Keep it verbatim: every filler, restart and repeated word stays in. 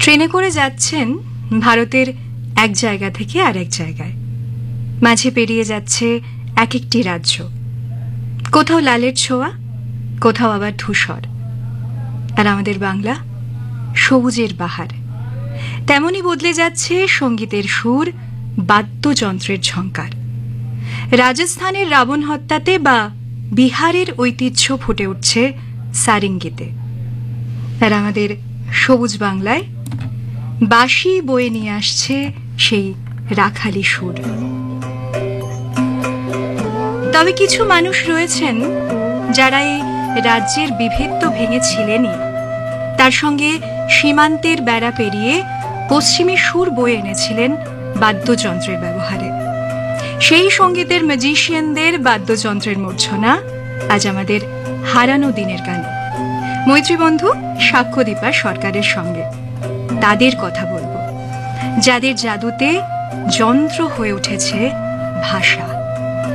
ট্রেনে করে যাচ্ছেন ভারতের এক জায়গা থেকে আরেক জায়গায়। মাঝে পেরিয়ে যাচ্ছে এক একটি রাজ্য, কোথাও লালের ছোঁয়া, কোথাও আবার ধূসর। আর আমাদের বাংলা সবুজের বাহার। তেমনি বদলে যাচ্ছে সঙ্গীতের সুর, বাদ্যযন্ত্রের ঝংকার। রাজস্থানের রাবণ হত্যাতে বা বিহারের ঐতিহ্য ফুটে উঠছে সারেঙ্গিতে। আর আমাদের সবুজ বাংলায় বাঁশি বয়ে নিয়ে আসছে সেই রাখালি সুর। তবে কিছু মানুষ রয়েছেন যারা এই রাজ্যের বিভেদ তো ভেঙেছিলেনই, তার সঙ্গে সীমান্তের বেড়া পেরিয়ে পশ্চিমী সুর বয়ে এনেছিলেন বাদ্যযন্ত্রের ব্যবহারে। সেই সঙ্গীতের ম্যাজিশিয়ানদের বাদ্যযন্ত্রের মূর্ছনা আজ আমাদের হারানো দিনের গানে। মৈত্রীবন্ধু সাক্ষ্যদীপা সরকারের সঙ্গে তাদের কথা বলবো, যাদের জাদুতে যন্ত্র হয়ে উঠেছে ভাষা।